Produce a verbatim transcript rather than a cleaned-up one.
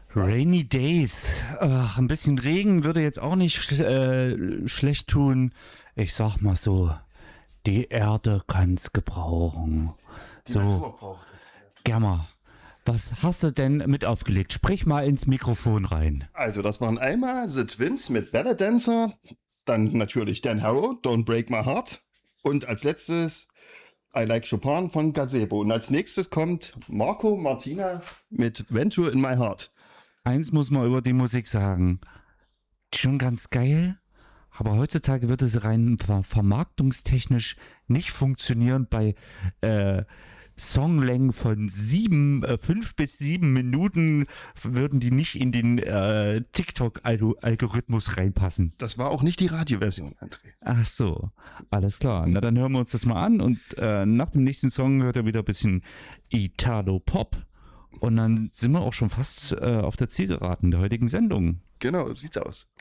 Rainy Days. Ach, ein bisschen Regen würde jetzt auch nicht sch äh, schlecht tun. Ich sag mal so, die Erde kann's gebrauchen. Die So, Natur braucht es. Germa, was hast du denn mit aufgelegt? Sprich mal ins Mikrofon rein. Also, das waren einmal The Twins mit Ballet Dancer, dann natürlich Dan Harrow, Don't Break My Heart und als letztes I Like Chopin von Gazebo. Und als nächstes kommt Marco Martina mit Venture in My Heart. Eins muss man über die Musik sagen. Schon ganz geil, aber heutzutage wird es rein ver vermarktungstechnisch nicht funktionieren bei äh, Songlängen von sieben, äh, fünf bis sieben Minuten würden die nicht in den äh, TikTok-Algorithmus reinpassen. Das war auch nicht die Radioversion, André. Ach so, alles klar. Na, dann hören wir uns das mal an und äh, nach dem nächsten Song hört er wieder ein bisschen Italo-Pop und dann sind wir auch schon fast äh, auf der Zielgeraden der heutigen Sendung. Genau, sieht's aus.